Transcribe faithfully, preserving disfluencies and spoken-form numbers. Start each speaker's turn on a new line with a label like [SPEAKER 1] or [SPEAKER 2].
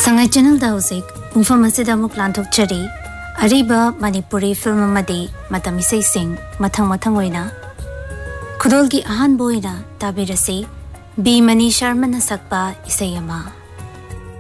[SPEAKER 1] Sangai channel da hosik pungfam asida muk lanthokchari ariba Manipuri film amadi matam isai sing mathang mathang oina khudol gi ahan boina tabirasi B Mani Sharma na sakpa isai ama